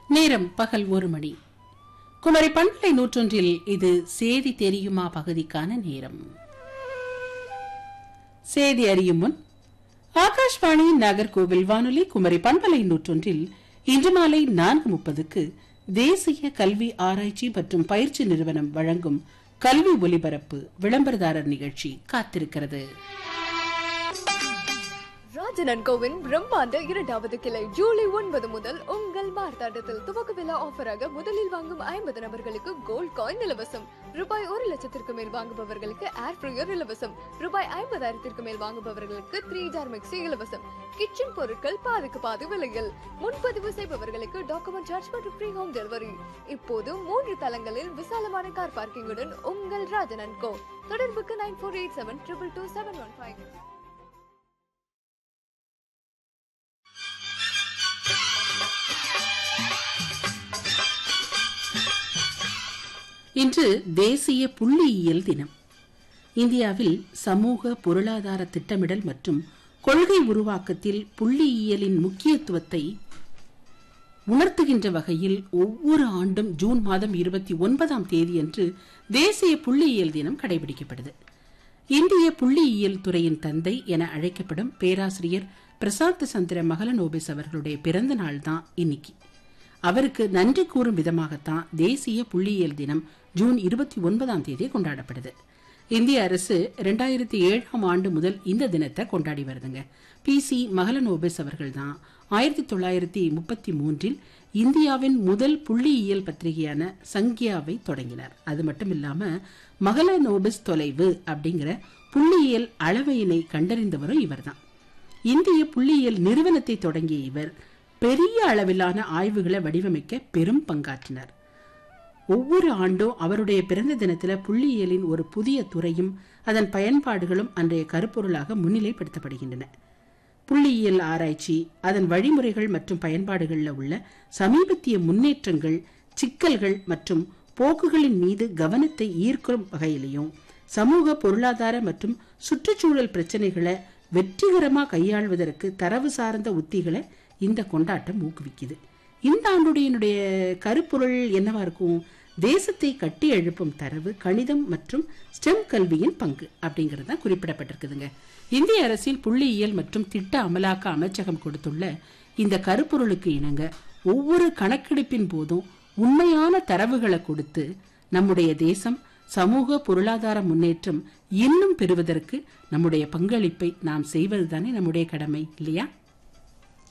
நேரம் பகல் 1 மணி. குமரி பண்பலை 101 இது சேதி தெரியுமா பகுதிக்கான நேரம். சேதி அறியும் முன் ஆகாஷ்வாணி நாகர்கோவில் வானொலி குமரி பண்பலை 101 இன்று மாலை 4:30க்கு தேசிய கல்வி ஆராய்ச்சி மற்றும் பயிற்சி நிறுவனம் வழங்கும் கல்வி ஒலிபரப்பு விளம்பரதாரர் நிகழ்ச்சி காத்திருக்கிறது. ராஜன் கோவின் பிரம்மாண்ட 2வது கிளை ஜூலை 9 முதல் உங்கள் மார்த்தாண்டத்தில் துவக்க விழா ஆஃபராக முதலில் வாங்கும் 50 நபர்களுக்கு கோல்ட் காயின் இலவசம். ரூபாய் 1,00,000 மேல் வாங்குபவர்களுக்கு ஏர் ஃப்ரையர் இலவசம். ரூபாய் 50,000 மேல் வாங்குபவர்களுக்கு 3 ஜார் மிக்சி இலவசம். கிச்சன் பொருட்கள் பாதிக்கு பாதி விலையில். முன்பதிவு செய்பவர்களுக்கு டாக்குமெண்ட் சார்ஜ் மற்றும் ஃப்ரீ ஹோம் டெலிவரி. இப்போது 3 தளங்களில் விசாலமான கார் பார்க்கிங்குடன் உங்கள் ராஜன் கோ. தொடர்புக்கு 9487222715. இன்று தேசிய புள்ளியியல் தினம். இந்தியாவில் சமூக பொருளாதார திட்டமிடல் மற்றும் கொள்கை உருவாக்கத்தில் புள்ளியியலின் முக்கியத்துவத்தை உணர்த்துகின்ற வகையில் ஒவ்வொரு ஆண்டும் ஜூன் மாதம் 29ஆம் தேதியன்று தேசிய புள்ளியியல் தினம் கடைபிடிக்கப்படுது. இந்திய புள்ளியியல் துறையின் தந்தை என அழைக்கப்படும் பேராசிரியர் பிரசாந்த் சந்திர மகலனோபிஸ் அவர்களுடைய பிறந்த நாள் தான் இன்னைக்கு. அவருக்கு நன்றி கூறும் விதமாகத்தான் தேசிய புள்ளியியல் தினம் ஜூன் 29ஆம் தேதி கொண்டாடப்படுது. இந்திய அரசு 2007ஆம் ஆண்டு முதல் இந்த தினத்தை கொண்டாடி வருதுங்க. PC மகலனோபிஸ் அவர்கள் தான் 1933 இந்தியாவின் முதல் புள்ளியியல் பத்திரிகையான சங்கியாவை தொடங்கினார். அது மட்டும் இல்லாம மகலனோபிஸ் தொலைவு அப்படிங்கிற புள்ளியியல் அளவையினை கண்டறிந்தவரும் இவர்தான். இந்திய புள்ளியியல் நிறுவனத்தை தொடங்கிய இவர் பெரிய அளவிலான ஆய்வுகளை வடிவமைக்க பெரும் பங்காற்றினார். ஒவ்வொரு ஆண்டும் அவருடைய பிறந்த தினத்தில் புள்ளியியலின் ஒரு புதிய துறையும் அதன் பயன்பாடுகளும் அன்றைய கருப்பொருளாக முன்னிலைப்படுத்தப்படுகின்றன. புள்ளியியல் ஆராய்ச்சி, அதன் வழிமுறைகள் மற்றும் பயன்பாடுகளில் உள்ள சமீபத்திய முன்னேற்றங்கள், சிக்கல்கள் மற்றும் போக்குகளின் மீது கவனத்தை ஈர்க்கும் வகையிலையும் சமூக பொருளாதார மற்றும் சுற்றுச்சூழல் பிரச்சனைகளை வெற்றிகரமாக கையாள்வதற்கு தரவு சார்ந்த உத்திகளை இந்த கொண்டாட்டம் ஊக்குவிக்குது. இந்த ஆண்டுடைய கருப்பொருள் என்னவா இருக்கும்? தேசத்தை கட்டி எழுப்பும் தரவு, கணிதம் மற்றும் ஸ்டெம் கல்வியின் பங்கு அப்படிங்கிறது தான் குறிப்பிடப்பட்டிருக்குதுங்க. இந்திய அரசின் புள்ளியியல் மற்றும் திட்ட அமலாக்க அமைச்சகம் கொடுத்துள்ள இந்த கருப்பொருளுக்கு இணங்க ஒவ்வொரு கணக்கெடுப்பின் போதும் உண்மையான தரவுகளை கொடுத்து நம்முடைய தேசம் சமூக பொருளாதார முன்னேற்றம் இன்னும் பெறுவதற்கு நம்முடைய பங்களிப்பை நாம் செய்வதுதானே நம்முடைய கடமை இல்லையா?